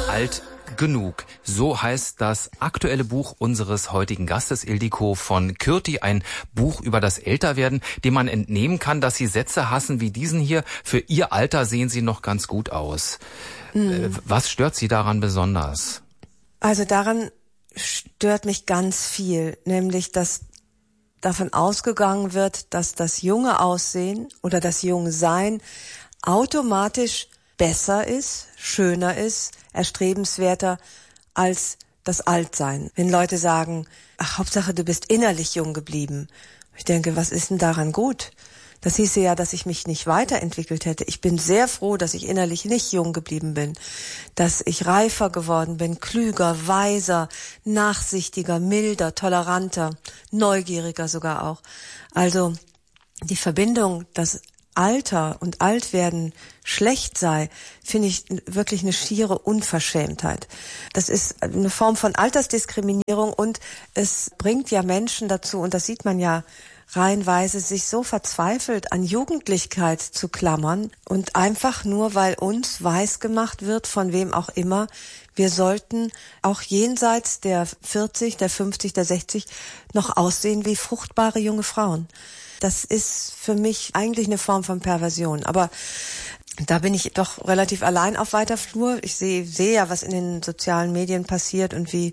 Alt genug. So heißt das aktuelle Buch unseres heutigen Gastes Ildiko von Kürti. Ein Buch über das Älterwerden, dem man entnehmen kann, dass Sie Sätze hassen wie diesen hier. Für Ihr Alter sehen Sie noch ganz gut aus. Was stört Sie daran besonders? Also daran stört mich ganz viel, nämlich dass davon ausgegangen wird, dass das junge Aussehen oder das junge Sein automatisch besser ist, schöner ist, erstrebenswerter als das Altsein. Wenn Leute sagen, ach, Hauptsache du bist innerlich jung geblieben. Ich denke, was ist denn daran gut? Das hieße ja, dass ich mich nicht weiterentwickelt hätte. Ich bin sehr froh, dass ich innerlich nicht jung geblieben bin, dass ich reifer geworden bin, klüger, weiser, nachsichtiger, milder, toleranter, neugieriger sogar auch. Also die Verbindung, dass Alter und Altwerden schlecht sei, finde ich wirklich eine schiere Unverschämtheit. Das ist eine Form von Altersdiskriminierung und es bringt ja Menschen dazu, und das sieht man ja reihenweise, sich so verzweifelt an Jugendlichkeit zu klammern und einfach nur, weil uns weisgemacht wird, von wem auch immer, wir sollten auch jenseits der 40, der 50, der 60 noch aussehen wie fruchtbare junge Frauen. Das ist für mich eigentlich eine Form von Perversion. Aber da bin ich doch relativ allein auf weiter Flur. Ich sehe ja, was in den sozialen Medien passiert und wie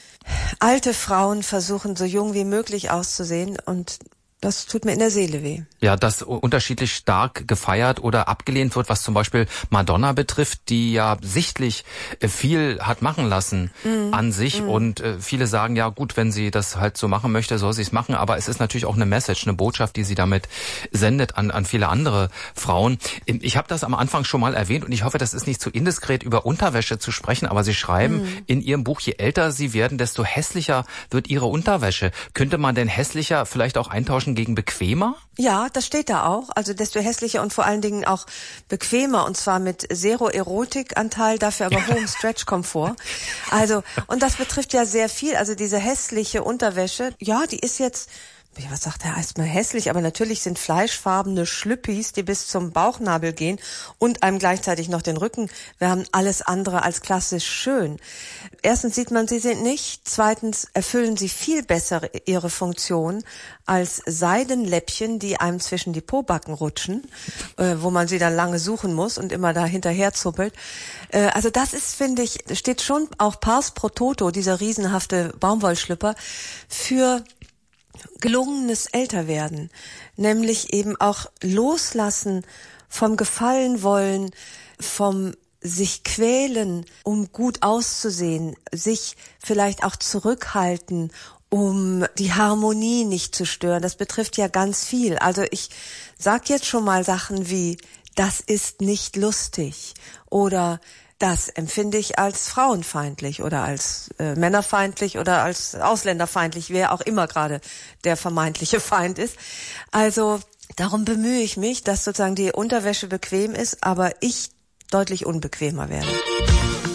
alte Frauen versuchen, so jung wie möglich auszusehen. Und das tut mir in der Seele weh. Ja, dass unterschiedlich stark gefeiert oder abgelehnt wird, was zum Beispiel Madonna betrifft, die ja sichtlich viel hat machen lassen an sich. Und viele sagen, ja gut, wenn sie das halt so machen möchte, soll sie es machen. Aber es ist natürlich auch eine Message, eine Botschaft, die sie damit sendet an viele andere Frauen. Ich habe das am Anfang schon mal erwähnt und ich hoffe, das ist nicht zu indiskret, über Unterwäsche zu sprechen. Aber Sie schreiben in Ihrem Buch, je älter Sie werden, desto hässlicher wird Ihre Unterwäsche. Könnte man denn hässlicher vielleicht auch eintauschen gegen bequemer? Ja, das steht da auch. Also desto hässlicher und vor allen Dingen auch bequemer, und zwar mit Zero-Erotik-Anteil, dafür aber hohem Stretch-Komfort. Also, und das betrifft ja sehr viel. Also diese hässliche Unterwäsche, ja, die ist jetzt, was sagt er, erstmal hässlich, aber natürlich sind fleischfarbene Schlüppis, die bis zum Bauchnabel gehen und einem gleichzeitig noch den Rücken wärmen, alles andere als klassisch schön. Erstens sieht man, sie sind nicht. Zweitens erfüllen sie viel besser ihre Funktion als Seidenläppchen, die einem zwischen die Pobacken rutschen, wo man sie dann lange suchen muss und immer da hinterher zuppelt. Also das ist, finde ich, steht schon auch pars pro toto, dieser riesenhafte Baumwollschlüpper, für gelungenes Älterwerden, nämlich eben auch Loslassen vom Gefallen wollen, vom sich quälen, um gut auszusehen, sich vielleicht auch zurückhalten, um die Harmonie nicht zu stören. Das betrifft ja ganz viel. Also ich sag jetzt schon mal Sachen wie, das ist nicht lustig oder das empfinde ich als frauenfeindlich oder als männerfeindlich oder als ausländerfeindlich, wer auch immer gerade der vermeintliche Feind ist. Also darum bemühe ich mich, dass sozusagen die Unterwäsche bequem ist, aber ich deutlich unbequemer werde.